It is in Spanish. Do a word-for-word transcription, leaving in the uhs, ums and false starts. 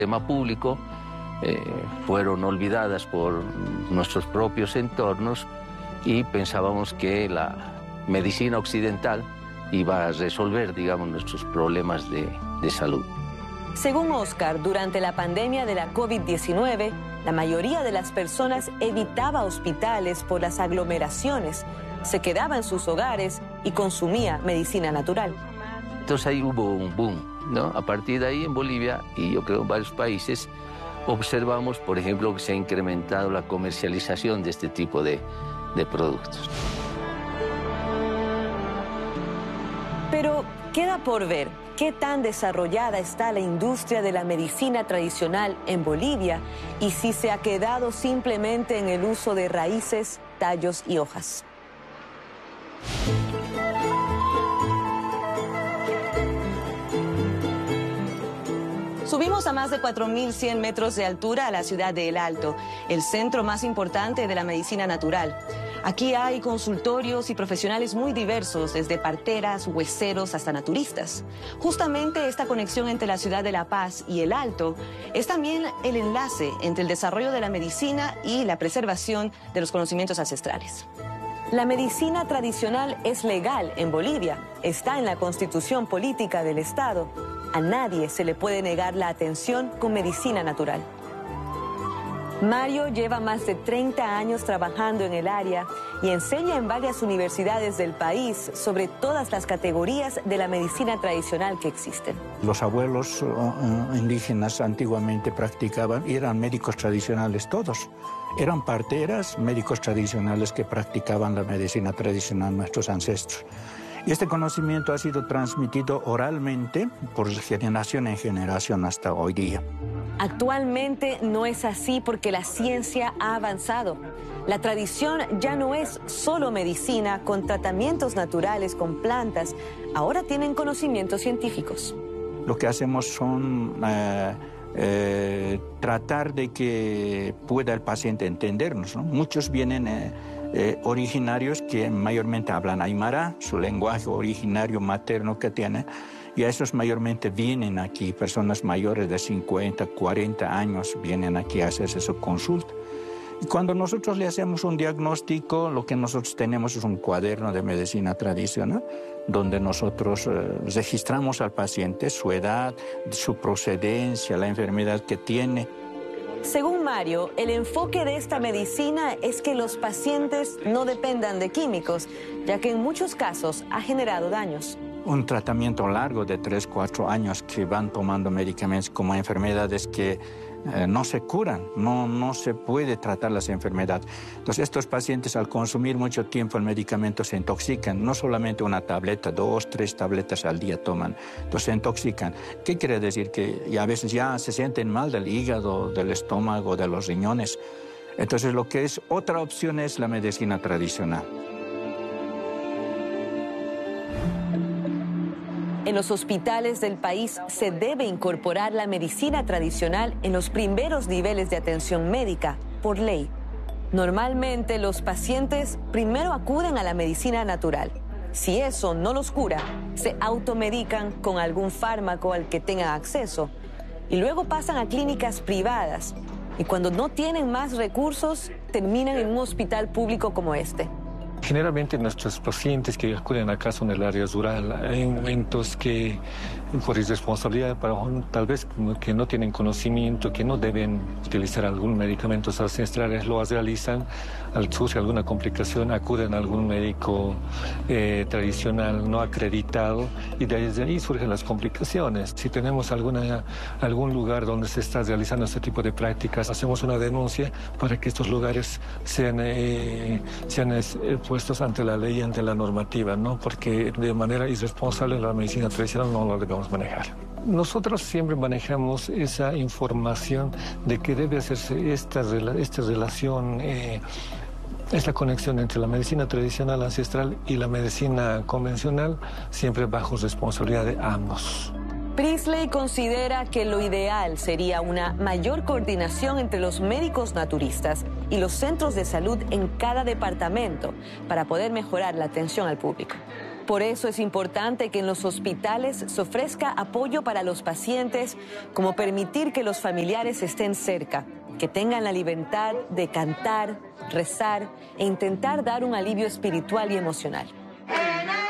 tema público eh, fueron olvidadas por nuestros propios entornos y pensábamos que la medicina occidental iba a resolver, digamos, nuestros problemas de, de salud. Según Oscar, durante la pandemia de la COVID diecinueve, la mayoría de las personas evitaba hospitales por las aglomeraciones, se quedaba en sus hogares y consumía medicina natural. Entonces ahí hubo un boom, ¿no? A partir de ahí en Bolivia, y yo creo en varios países, observamos, por ejemplo, que se ha incrementado la comercialización de este tipo de, de productos. Pero queda por ver qué tan desarrollada está la industria de la medicina tradicional en Bolivia y si se ha quedado simplemente en el uso de raíces, tallos y hojas. Subimos a más de cuatro mil cien metros de altura a la ciudad de El Alto, el centro más importante de la medicina natural. Aquí hay consultorios y profesionales muy diversos, desde parteras, hueseros hasta naturistas. Justamente esta conexión entre la ciudad de La Paz y El Alto es también el enlace entre el desarrollo de la medicina y la preservación de los conocimientos ancestrales. La medicina tradicional es legal en Bolivia, está en la Constitución Política del Estado. A nadie se le puede negar la atención con medicina natural. Mario lleva más de treinta años trabajando en el área y enseña en varias universidades del país sobre todas las categorías de la medicina tradicional que existen. Los abuelos uh, indígenas antiguamente practicaban y eran médicos tradicionales todos. Eran parteras, médicos tradicionales que practicaban la medicina tradicional, nuestros ancestros. Y este conocimiento ha sido transmitido oralmente por generación en generación hasta hoy día. Actualmente no es así porque la ciencia ha avanzado. La tradición ya no es solo medicina con tratamientos naturales con plantas. Ahora tienen conocimientos científicos. Lo que hacemos son eh, eh, tratar de que pueda el paciente entendernos, ¿no? Muchos vienen eh, eh, originarios que mayormente hablan aymara, su lenguaje originario materno que tienen. Y a esos mayormente vienen aquí, personas mayores de cincuenta, cuarenta años vienen aquí a hacerse su consulta. Y cuando nosotros le hacemos un diagnóstico, lo que nosotros tenemos es un cuaderno de medicina tradicional, donde nosotros eh, registramos al paciente, su edad, su procedencia, la enfermedad que tiene. Según Mario, el enfoque de esta medicina es que los pacientes no dependan de químicos, ya que en muchos casos ha generado daños. Un tratamiento largo de tres, cuatro años que van tomando medicamentos como enfermedades que eh, no se curan, no, no se puede tratar las enfermedades. Entonces estos pacientes al consumir mucho tiempo el medicamento se intoxican, no solamente una tableta, dos, tres tabletas al día toman, entonces se intoxican. ¿Qué quiere decir? Que y a veces ya se sienten mal del hígado, del estómago, de los riñones. Entonces lo que es otra opción es la medicina tradicional. En los hospitales del país se debe incorporar la medicina tradicional en los primeros niveles de atención médica, por ley. Normalmente los pacientes primero acuden a la medicina natural. Si eso no los cura, se automedican con algún fármaco al que tengan acceso y luego pasan a clínicas privadas. Y cuando no tienen más recursos, terminan en un hospital público como este. Generalmente nuestros pacientes que acuden acá son del área rural, en momentos que por irresponsabilidad, para, tal vez que no tienen conocimiento, que no deben utilizar algún medicamento ancestrales, lo realizan, al surge alguna complicación, acuden a algún médico eh, tradicional no acreditado y desde ahí surgen las complicaciones. Si tenemos alguna, algún lugar donde se está realizando este tipo de prácticas, hacemos una denuncia para que estos lugares sean, eh, sean eh, puestos ante la ley y ante la normativa, ¿no? Porque de manera irresponsable la medicina tradicional no la debemos manejar. Nosotros siempre manejamos esa información de que debe hacerse esta, esta relación, eh, esta conexión entre la medicina tradicional ancestral y la medicina convencional, siempre bajo responsabilidad de ambos. Priestley considera que lo ideal sería una mayor coordinación entre los médicos naturistas y los centros de salud en cada departamento para poder mejorar la atención al público. Por eso es importante que en los hospitales se ofrezca apoyo para los pacientes, como permitir que los familiares estén cerca, que tengan la libertad de cantar, rezar e intentar dar un alivio espiritual y emocional.